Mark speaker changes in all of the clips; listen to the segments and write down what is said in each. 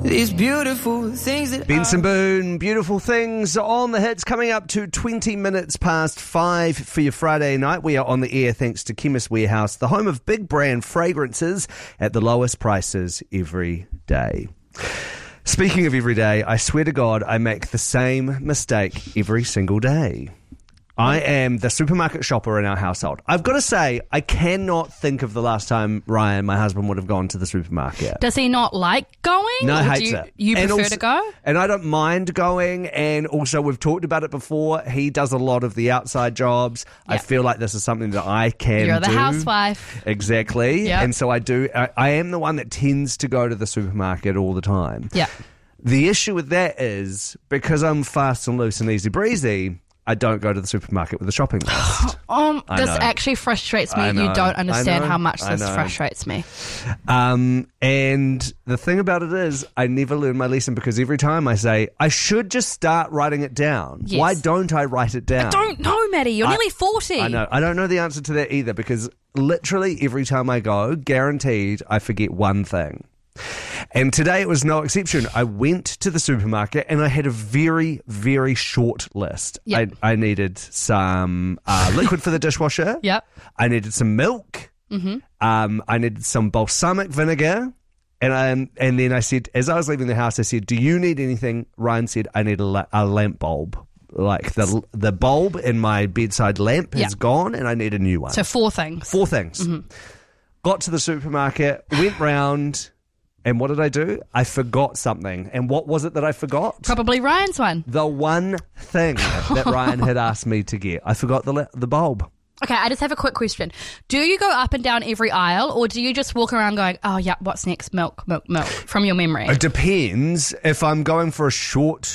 Speaker 1: These beautiful things that
Speaker 2: Benson Boone, Beautiful Things on the hits, coming up to 20 minutes past 5 for your Friday night. We are on the air thanks to Chemist Warehouse, the home of big brand fragrances at the lowest prices every day. Speaking of every day, I swear to God, I make the same mistake every single day. I am the supermarket shopper in our household. I've got to say, I cannot think of the last time Ryan, my husband, would have gone to the supermarket.
Speaker 3: Does he not like going?
Speaker 2: No,
Speaker 3: or
Speaker 2: hates it.
Speaker 3: You
Speaker 2: And
Speaker 3: prefer
Speaker 2: also-
Speaker 3: to go?
Speaker 2: And I don't mind going, and also we've talked about it before. He does a lot of the outside jobs. I
Speaker 3: Yep.
Speaker 2: feel like this is something that I can
Speaker 3: You're the
Speaker 2: do.
Speaker 3: housewife.
Speaker 2: Exactly.
Speaker 3: Yep.
Speaker 2: And so I do. I am the one that tends to go to the supermarket all the time.
Speaker 3: Yeah.
Speaker 2: The issue with that is, because I'm fast and loose and easy breezy, I don't go to the supermarket with a shopping list. I
Speaker 3: This
Speaker 2: know.
Speaker 3: actually frustrates me.
Speaker 2: I know.
Speaker 3: You don't understand
Speaker 2: I know.
Speaker 3: how much
Speaker 2: I
Speaker 3: this
Speaker 2: know.
Speaker 3: frustrates me.
Speaker 2: And the thing about it is, I never learn my lesson, because every time I say, I should just start writing it down.
Speaker 3: Yes.
Speaker 2: Why don't I write it down?
Speaker 3: Don't know, Maddie. You're nearly 40.
Speaker 2: I know. I don't know the answer to that either, because literally every time I go, guaranteed, I forget one thing. And today it was no exception. I went to the supermarket and I had a very, very short list.
Speaker 3: Yep.
Speaker 2: I needed some liquid for the dishwasher.
Speaker 3: Yep.
Speaker 2: I needed some milk. Mm-hmm. I needed some balsamic vinegar. And then I said, as I was leaving the house, I said, do you need anything? Ryan said, I need a lamp bulb. Like the bulb in my bedside lamp is
Speaker 3: Yep.
Speaker 2: gone and I need a new one.
Speaker 3: So 4 things.
Speaker 2: 4 things.
Speaker 3: Mm-hmm.
Speaker 2: Got to the supermarket, went round, and what did I do? I forgot something. And what was it that I forgot?
Speaker 3: Probably Ryan's one.
Speaker 2: The one thing that Ryan had asked me to get. I forgot the bulb.
Speaker 3: Okay, I just have a quick question. Do you go up and down every aisle, or do you just walk around going, oh, yeah, what's next? Milk, milk, milk, from your memory?
Speaker 2: It depends. If I'm going for a short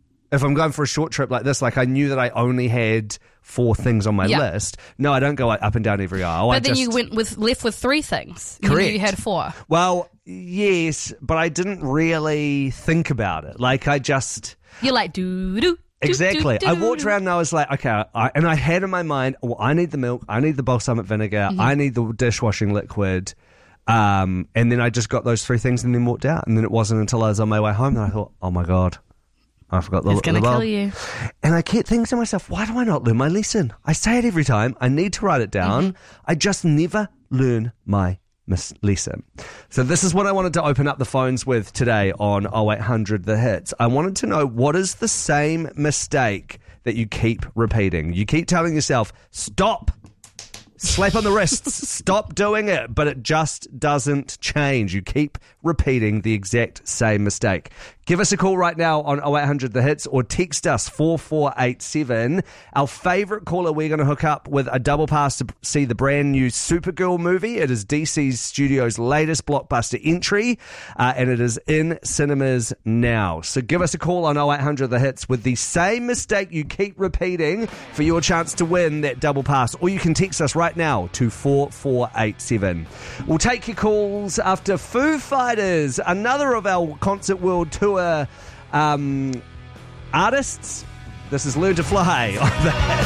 Speaker 2: trip like this, like I knew that I only had 4 things on my
Speaker 3: Yeah.
Speaker 2: list. No, I don't go up and down every aisle.
Speaker 3: But then you left with 3 things. You knew
Speaker 2: Correct.
Speaker 3: You had 4.
Speaker 2: Well, yes, but I didn't really think about it. Like I just...
Speaker 3: You're like, doo-doo.
Speaker 2: Exactly.
Speaker 3: doo,
Speaker 2: I
Speaker 3: doo.
Speaker 2: walked around and I was like, okay, and I had in my mind, well, I need the milk, I need the balsamic vinegar,
Speaker 3: Mm-hmm.
Speaker 2: I need the dishwashing liquid, and then I just got those 3 things and then walked out. And then it wasn't until I was on my way home that I thought, oh my God, I forgot the
Speaker 3: It's going to
Speaker 2: bulb.
Speaker 3: kill you.
Speaker 2: And I kept thinking to myself, why do I not learn my lesson? I say it every time. I need to write it down.
Speaker 3: Mm-hmm.
Speaker 2: I just never learn my lesson. So this is what I wanted to open up the phones with today on 0800 The Hits. I wanted to know, what is the same mistake that you keep repeating? You keep telling yourself, stop. Slap on the wrists, stop doing it, but it just doesn't change. You keep repeating the exact same mistake. Give us a call right now on 0800 The Hits or text us 4487. Our favourite caller, we're going to hook up with a double pass to see the brand new Supergirl movie. It is DC Studios' latest blockbuster entry, and it is in cinemas now. So give us a call on 0800 The Hits with the same mistake you keep repeating for your chance to win that double pass. Or you can text us right now to 4487. We'll take your calls after Foo Fighters, another of our Concert World Tour artists. This is Learn to Fly on the